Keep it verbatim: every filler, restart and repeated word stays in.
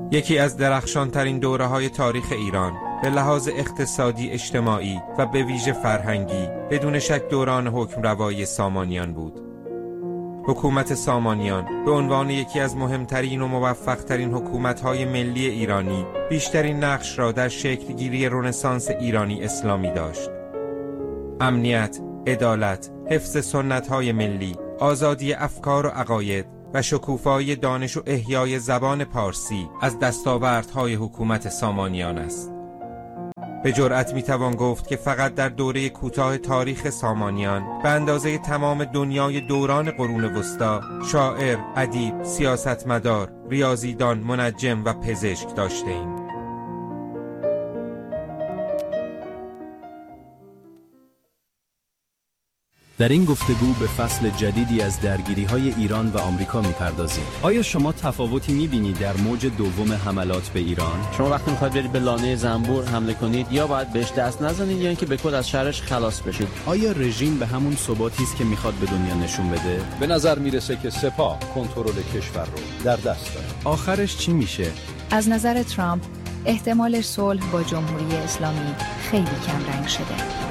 یکی از درخشانترین دوره‌های تاریخ ایران به لحاظ اقتصادی، اجتماعی و به ویژه فرهنگی بدون شک دوران حکمروایی سامانیان بود. حکومت سامانیان به عنوان یکی از مهمترین و موفقترین حکومت‌های ملی ایرانی بیشترین نقش را در شکل‌گیری رنسانس ایرانی اسلامی داشت. امنیت، عدالت، حفظ سنت‌های ملی، آزادی افکار و عقاید و شکوفایی دانش و احیای زبان پارسی از دستاوردهای حکومت سامانیان است. به جرأت میتوان گفت که فقط در دوره کوتاه تاریخ سامانیان به اندازه تمام دنیای دوران قرون وسطا شاعر، ادیب، سیاستمدار، ریاضیدان، منجم و پزشک داشته ایم. در این گفتگو به فصل جدیدی از درگیری‌های ایران و آمریکا می‌پردازیم. آیا شما تفاوتی می‌بینید در موج دوم حملات به ایران؟ شما وقتی می‌خواید برید به لانه زنبور حمله کنید یا باید بهش دست نزنید یا اینکه به کل از شرش خلاص بشید؟ آیا رژیم به همون ثباتی است که می‌خواد به دنیا نشون بده؟ به نظر میرسه که سپاه کنترل کشور رو در دست داره. آخرش چی میشه؟ از نظر ترامپ احتمال صلح با جمهوری اسلامی خیلی کم رنگ شده.